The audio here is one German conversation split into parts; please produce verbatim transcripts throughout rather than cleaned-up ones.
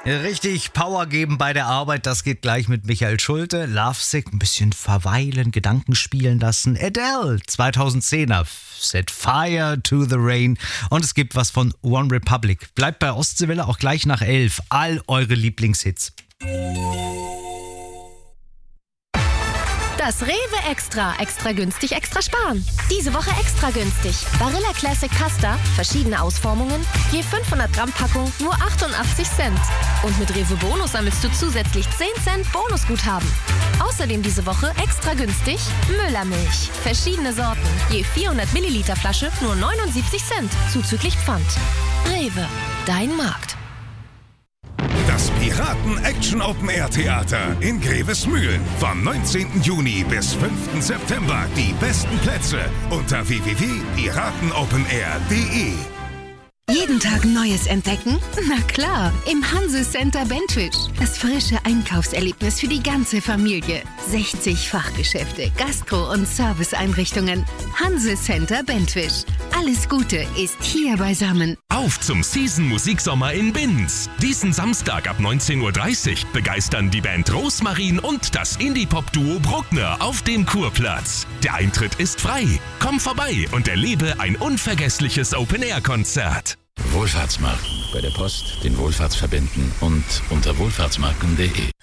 Richtig Power geben bei der Arbeit, das geht gleich mit Michael Schulte. Lovesick, ein bisschen verweilen, Gedanken spielen lassen. Adele, zweitausendzehner, Set Fire to the Rain. Und es gibt was von One Republic. Bleibt bei Ostseewelle auch gleich nach elf. All eure Lieblingshits. Das Rewe Extra. Extra günstig, extra sparen. Diese Woche extra günstig. Barilla Classic Pasta, verschiedene Ausformungen, je fünfhundert Gramm Packung, nur achtundachtzig Cent. Und mit Rewe Bonus sammelst du zusätzlich zehn Cent Bonusguthaben. Außerdem diese Woche extra günstig Müllermilch. Verschiedene Sorten, je vierhundert Milliliter Flasche, nur neunundsiebzig Cent, zuzüglich Pfand. Rewe, dein Markt. Das Piraten-Action-Open-Air-Theater in Grevesmühlen. Vom neunzehnten Juni bis fünften September. Die besten Plätze unter w w w punkt piratenopenair punkt de. Jeden Tag Neues entdecken? Na klar, im Hanse Center Bentwich. Das frische Einkaufserlebnis für die ganze Familie. sechzig Fachgeschäfte, Gastro- und Serviceeinrichtungen. Hanse Center Bentwich. Alles Gute ist hier beisammen. Auf zum Season-Musiksommer in Binz. Diesen Samstag ab neunzehn Uhr dreißig begeistern die Band Rosmarin und das Indie-Pop-Duo Bruckner auf dem Kurplatz. Der Eintritt ist frei. Komm vorbei und erlebe ein unvergessliches Open-Air-Konzert. Wohlfahrtsmarken. Bei der Post den Wohlfahrtsverbänden und unter wohlfahrtsmarken punkt de.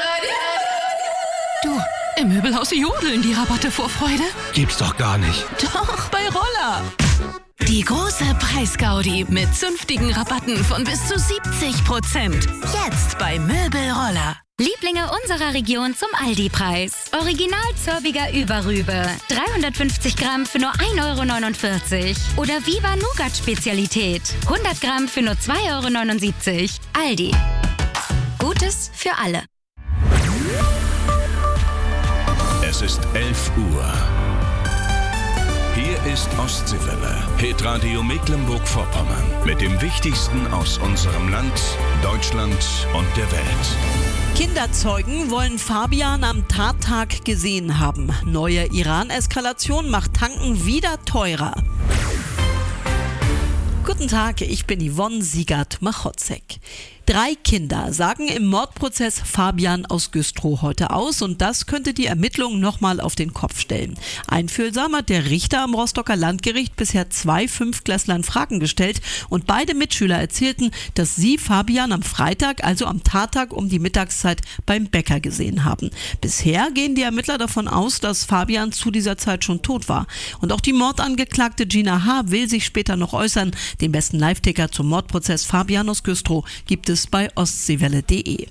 Du, im Möbelhaus jodeln die Rabatte vor Freude. Gibt's doch gar nicht. Doch, bei Roller. Die große Preisgaudi mit zünftigen Rabatten von bis zu siebzig Prozent. Jetzt bei Möbelroller. Lieblinge unserer Region zum Aldi-Preis. Original zörbiger Überrübe. dreihundertfünfzig Gramm für nur ein Euro neunundvierzig. Oder Viva Nougat Spezialität. hundert Gramm für nur zwei Euro neunundsiebzig. Aldi. Gutes für alle. Es ist elf Uhr. Hier ist Ostseewelle, Hitradio Mecklenburg-Vorpommern. Mit dem Wichtigsten aus unserem Land, Deutschland und der Welt. Kinderzeugen wollen Fabian am Tattag gesehen haben. Neue Iran-Eskalation macht Tanken wieder teurer. Guten Tag, ich bin Yvonne Siegert-Machotzek. Drei Kinder sagen im Mordprozess Fabian aus Güstrow heute aus und das könnte die Ermittlungen nochmal auf den Kopf stellen. Einfühlsam hat der Richter am Rostocker Landgericht bisher zwei Fünftklässlern Fragen gestellt und beide Mitschüler erzählten, dass sie Fabian am Freitag, also am Tattag um die Mittagszeit beim Bäcker gesehen haben. Bisher gehen die Ermittler davon aus, dass Fabian zu dieser Zeit schon tot war. Und auch die Mordangeklagte Gina H. will sich später noch äußern. Den besten Live-Ticker zum Mordprozess Fabian aus Güstrow gibt es bei ostseewelle punkt de.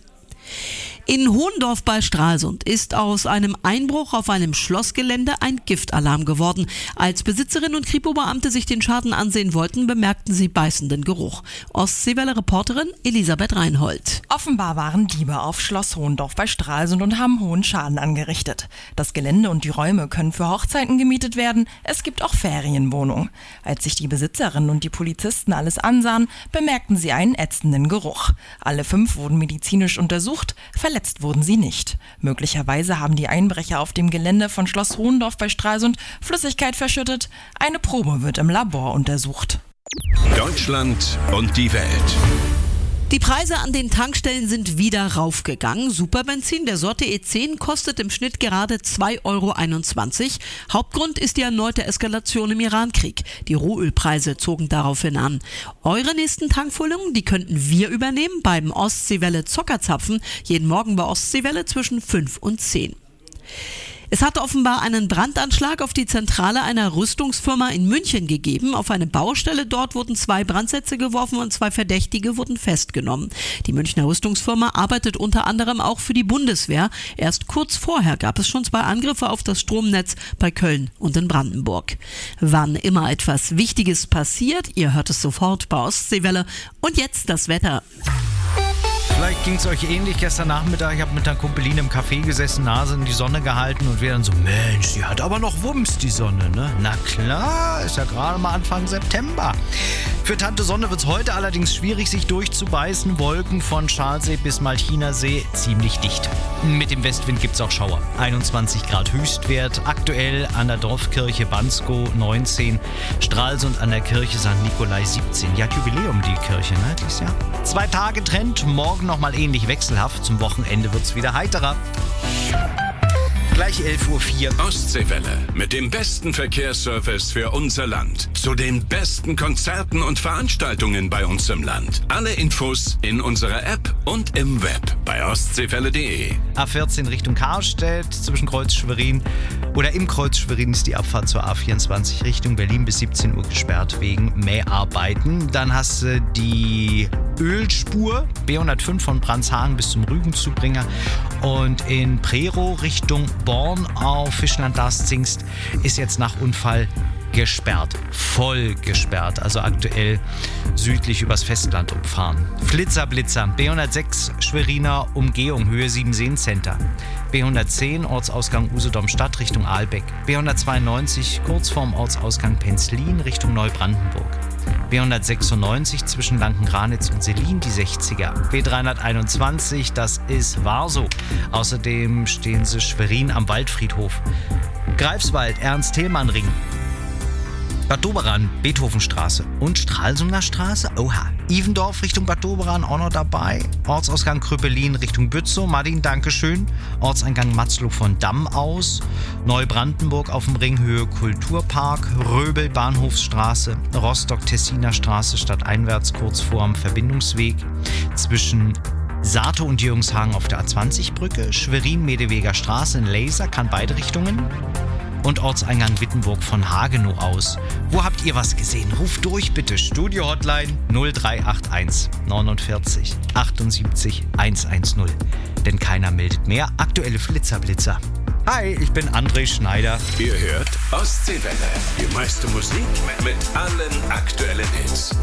In Hohendorf bei Stralsund ist aus einem Einbruch auf einem Schlossgelände ein Giftalarm geworden. Als Besitzerin und Kripo-Beamte sich den Schaden ansehen wollten, bemerkten sie beißenden Geruch. Ostseewelle-Reporterin Elisabeth Reinhold. Offenbar waren Diebe auf Schloss Hohendorf bei Stralsund und haben hohen Schaden angerichtet. Das Gelände und die Räume können für Hochzeiten gemietet werden. Es gibt auch Ferienwohnungen. Als sich die Besitzerin und die Polizisten alles ansahen, bemerkten sie einen ätzenden Geruch. Alle fünf wurden medizinisch untersucht, verletzt wurden sie nicht. Möglicherweise haben die Einbrecher auf dem Gelände von Schloss Hohendorf bei Stralsund Flüssigkeit verschüttet. Eine Probe wird im Labor untersucht. Deutschland und die Welt. Die Preise an den Tankstellen sind wieder raufgegangen. Superbenzin der Sorte E zehn kostet im Schnitt gerade zwei Euro einundzwanzig. Hauptgrund ist die erneute Eskalation im Irankrieg. Die Rohölpreise zogen daraufhin an. Eure nächsten Tankfüllungen, die könnten wir übernehmen beim Ostseewelle Zockerzapfen. Jeden Morgen bei Ostseewelle zwischen fünf und zehn. Es hat offenbar einen Brandanschlag auf die Zentrale einer Rüstungsfirma in München gegeben. Auf eine Baustelle dort wurden zwei Brandsätze geworfen und zwei Verdächtige wurden festgenommen. Die Münchner Rüstungsfirma arbeitet unter anderem auch für die Bundeswehr. Erst kurz vorher gab es schon zwei Angriffe auf das Stromnetz bei Köln und in Brandenburg. Wann immer etwas Wichtiges passiert, ihr hört es sofort bei Ostseewelle. Und jetzt das Wetter. Vielleicht ging es euch ähnlich gestern Nachmittag. Ich habe mit einer Kumpeline im Café gesessen, Nase in die Sonne gehalten und wir dann so, Mensch, die hat aber noch Wumms, die Sonne, ne? Na klar, ist ja gerade mal Anfang September. Für Tante Sonne wird es heute allerdings schwierig, sich durchzubeißen. Wolken von Schalsee bis Malchiner See ziemlich dicht. Mit dem Westwind gibt es auch Schauer. einundzwanzig Grad Höchstwert. Aktuell an der Dorfkirche Bansko neunzehn. Stralsund an der Kirche Sankt Nikolai siebzehn. Ja, Jubiläum die Kirche, ne, dieses Jahr. Zwei Tage Trend, morgen nochmal ähnlich wechselhaft. Zum Wochenende wird es wieder heiterer. Gleich elf Uhr vier. Ostseewelle mit dem besten Verkehrsservice für unser Land. Zu den besten Konzerten und Veranstaltungen bei uns im Land. Alle Infos in unserer App und im Web bei ostseewelle punkt de. A vierzehn Richtung Karstedt zwischen Kreuz Schwerin oder im Kreuz Schwerin ist die Abfahrt zur A vierundzwanzig Richtung Berlin bis siebzehn Uhr gesperrt wegen Mäharbeiten. Dann hast du die Ölspur B hundertfünf von Brandshagen bis zum Rügenzubringer und in Prerow Richtung Born auf Fischland-Darß-Zingst ist jetzt nach Unfall gesperrt, voll gesperrt, also aktuell südlich übers Festland umfahren. Flitzer, Blitzer, B hundertsechs Schweriner Umgehung, Höhe Siebenseen Center. B hundertzehn Ortsausgang Usedom Stadt Richtung Ahlbeck. B hundertzweiundneunzig kurz vorm Ortsausgang Penzlin Richtung Neubrandenburg. B hundertsechsundneunzig zwischen Lanken-Granitz und Selin die sechziger. B dreihunderteinundzwanzig, das ist Warsow. Außerdem stehen sie Schwerin am Waldfriedhof. Greifswald, Ernst-Thälmann-Ring. Bad Doberan, Beethovenstraße und Stralsunder Straße. Oha. Ivendorf Richtung Bad Doberan auch noch dabei. Ortsausgang Krüppelin Richtung Bützow. Martin, Dankeschön. Ortseingang Matzlow von Damm aus. Neubrandenburg auf dem Ring Höhe Kulturpark. Röbel Bahnhofsstraße. Rostock-Tessiner Straße stadteinwärts kurz vorm Verbindungsweg. Zwischen Sato und Jürgenshagen auf der A zwanzig Brücke. Schwerin-Medeweger Straße in Laser kann beide Richtungen. Und Ortseingang Wittenburg von Hagenow aus. Wo habt ihr was gesehen? Ruft durch bitte. Studio-Hotline null drei acht eins neunundvierzig achtundsiebzig hundertzehn. Denn keiner meldet mehr. Aktuelle Flitzerblitzer. Hi, ich bin André Schneider. Ihr hört Ostseewelle. Die meiste Musik mit allen aktuellen Hits.